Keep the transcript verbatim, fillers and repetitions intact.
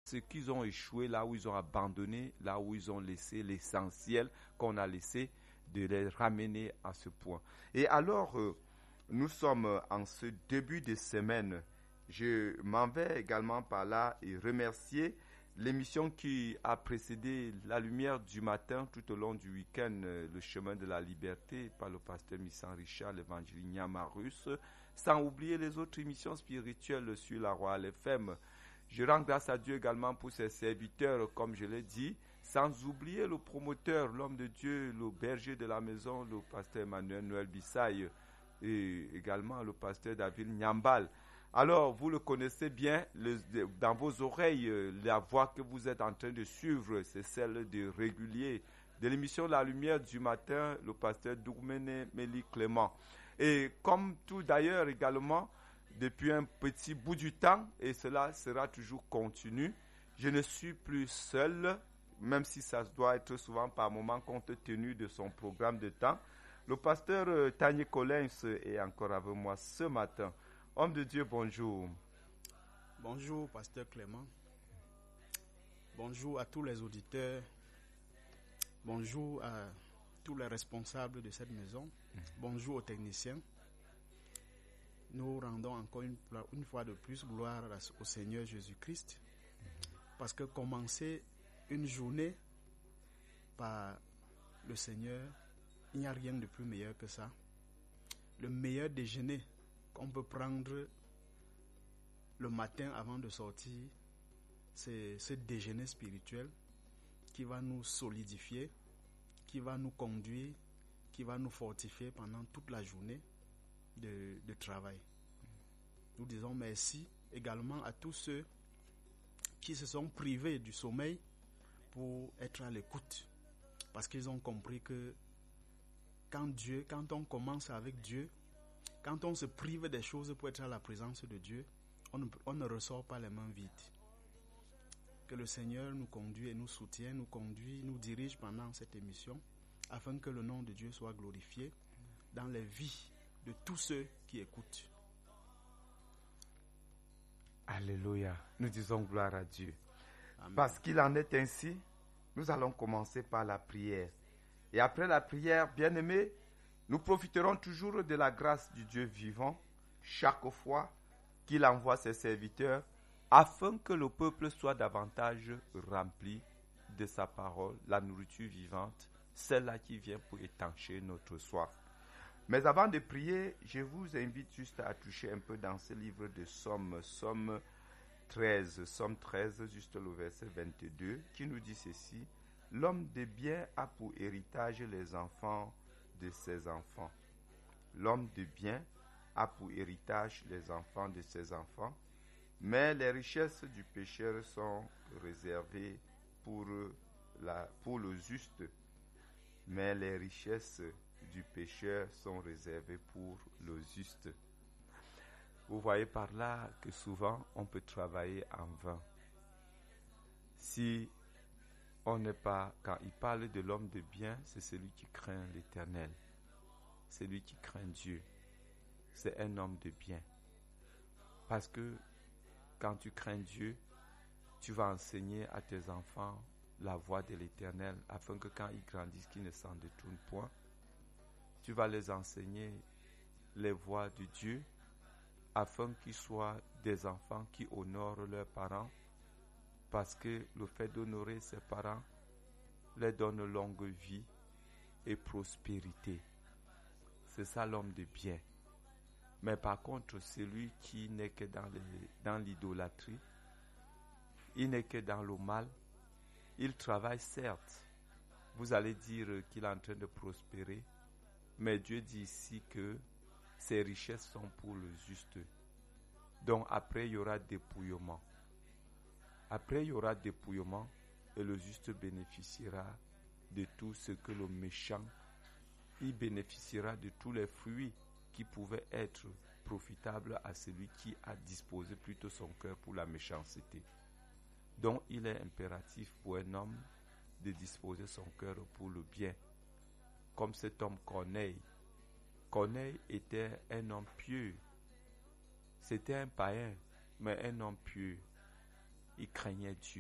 ce qu'ils ont échoué, là où ils ont abandonné, là où ils ont laissé l'essentiel qu'on a laissé, de les ramener à ce point. Et alors, euh, nous sommes en ce début de semaine. Je m'en vais également par là et remercier l'émission qui a précédé La Lumière du matin tout au long du week-end, euh, Le chemin de la liberté, par le pasteur Missan Richard, l'évangile Marus, sans oublier les autres émissions spirituelles sur la Royale F M. Je rends grâce à Dieu également pour ses serviteurs, comme je l'ai dit, sans oublier le promoteur, l'homme de Dieu, le berger de la maison, le pasteur Emmanuel Noël Bissaye, et également le pasteur David Nyambal. Alors, vous le connaissez bien, le, dans vos oreilles, la voix que vous êtes en train de suivre, c'est celle de régulier de l'émission La Lumière du matin, le pasteur Doumene Méli Clément. Et comme tout d'ailleurs également, depuis un petit bout du temps, et cela sera toujours continu, je ne suis plus seul, même si ça doit être souvent par moment compte tenu de son programme de temps. Le pasteur euh, Tanye Collins est encore avec moi ce matin. Homme de Dieu, bonjour. Bonjour, pasteur Clément. Bonjour à tous les auditeurs. Bonjour à tous les responsables de cette maison. Mmh. Bonjour aux techniciens. Nous rendons encore une, une fois de plus gloire au Seigneur Jésus-Christ. Mmh. Parce que commencer une journée par le Seigneur, il n'y a rien de plus meilleur que ça. Le meilleur déjeuner qu'on peut prendre le matin avant de sortir, c'est ce déjeuner spirituel qui va nous solidifier, qui va nous conduire, qui va nous fortifier pendant toute la journée de, de travail. Nous disons merci également à tous ceux qui se sont privés du sommeil pour être à l'écoute, parce qu'ils ont compris que quand Dieu, quand on commence avec Dieu, quand on se prive des choses pour être à la présence de Dieu, on ne, on ne ressort pas les mains vides. Que le Seigneur nous conduise et nous soutienne, nous conduise, nous dirige pendant cette émission, afin que le nom de Dieu soit glorifié dans les vies de tous ceux qui écoutent. Alléluia. Nous disons gloire à Dieu. Amen. Parce qu'il en est ainsi, nous allons commencer par la prière. Et après la prière, bien-aimés, nous profiterons toujours de la grâce du Dieu vivant chaque fois qu'il envoie ses serviteurs afin que le peuple soit davantage rempli de sa parole, la nourriture vivante, celle-là qui vient pour étancher notre soif. Mais avant de prier, je vous invite juste à toucher un peu dans ce livre de Somme, Somme treize, Somme treize, juste le verset vingt-deux, qui nous dit ceci: l'homme de bien a pour héritage les enfants de ses enfants. L'homme de bien a pour héritage les enfants de ses enfants, mais les richesses du pécheur sont réservées pour, la, pour le juste. Mais les richesses du pécheur sont réservées pour le juste. Vous voyez par là que souvent on peut travailler en vain. Si on n'est pas, quand il parle de l'homme de bien, c'est celui qui craint l'Éternel. C'est lui qui craint Dieu. C'est un homme de bien. Parce que quand tu crains Dieu, tu vas enseigner à tes enfants la voie de l'Éternel, afin que quand ils grandissent, qu'ils ne s'en détournent point. Tu vas les enseigner les voies de Dieu, afin qu'ils soient des enfants qui honorent leurs parents, parce que le fait d'honorer ses parents leur donne longue vie et prospérité. C'est ça l'homme de bien. Mais par contre, celui qui n'est que dans, les, dans l'idolâtrie, il n'est que dans le mal, il travaille certes. Vous allez dire qu'il est en train de prospérer, mais Dieu dit ici que ses richesses sont pour le juste. Donc après, il y aura dépouillement. Après, il y aura dépouillement et le juste bénéficiera de tout ce que le méchant, il bénéficiera de tous les fruits qui pouvaient être profitables à celui qui a disposé plutôt son cœur pour la méchanceté. Donc, il est impératif pour un homme de disposer son cœur pour le bien. Comme cet homme Corneille. Corneille était un homme pieux. C'était un païen, mais un homme pieux. Il craignait Dieu.